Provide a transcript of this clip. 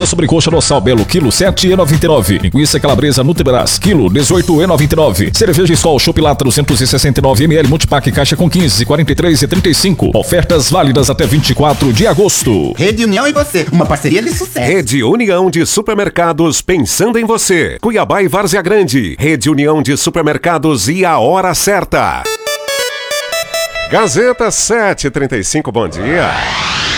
sobrecoxa dorsal Belo, quilo 7,99. Linguiça calabresa Nutribras, quilo 18,99. Cerveja Skol Chopp Lata 269 ml Multipack caixa com 15, 43,35. Ofertas válidas até 24 de agosto. Rede União e você, uma parceria de sucesso. Rede União de Supermercados, pensando em você. Cuiabá e Várzea Grande. Rede União de Supermercados e a hora certa. Gazeta 7:35, bom dia.